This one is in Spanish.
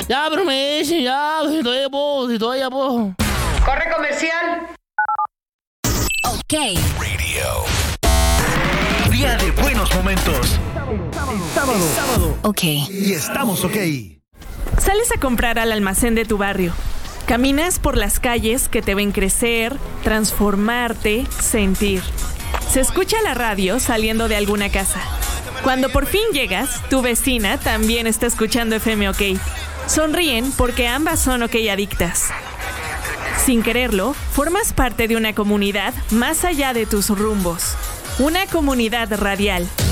Ya, pero me dicen, ya, si todavía puedo. Corre comercial. Ok. Radio. Día de buenos momentos. Sábado. Ok. Y estamos ok. Sales a comprar al almacén de tu barrio. Caminas por las calles que te ven crecer, transformarte, sentir. Se escucha la radio saliendo de alguna casa. Cuando por fin llegas, tu vecina también está escuchando FM OK. Sonríen porque ambas son OK adictas. Sin quererlo, formas parte de una comunidad más allá de tus rumbos. Una comunidad radial.